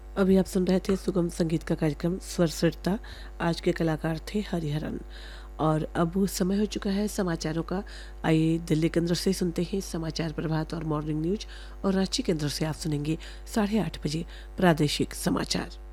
अभी आप सुन रहे थे सुगम संगीत का कार्यक्रम स्वर सरिता। आज के कलाकार थे हरिहरन। और अब समय हो चुका है समाचारों का। आइए दिल्ली केंद्र से सुनते हैं समाचार प्रभात और मॉर्निंग न्यूज, और रांची केंद्र से आप सुनेंगे 8:30 बजे प्रादेशिक समाचार।